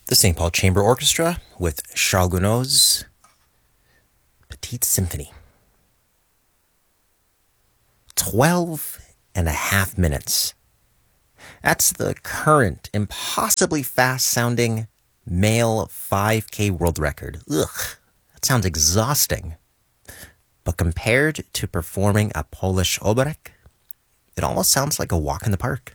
The St. Paul Chamber Orchestra with Charles Gounod's Petite Symphony. 12 and a half minutes. That's the current impossibly fast-sounding male 5K world record. Ugh, that sounds exhausting. But compared to performing a Polish oberek, it almost sounds like a walk in the park.